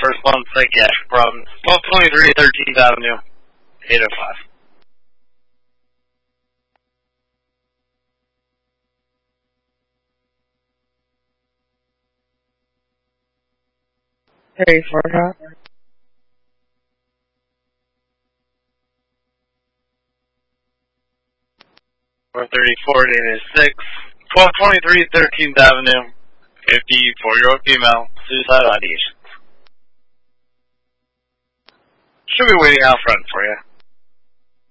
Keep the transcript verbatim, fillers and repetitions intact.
first one psychiatric problems. twelve twenty-three thirteenth Avenue, eight oh five. thirty-four, huh? four thirty-four eight six. twelve twenty-three thirteenth Avenue, fifty-four-year-old female, suicide ideations. Should be waiting out front for you.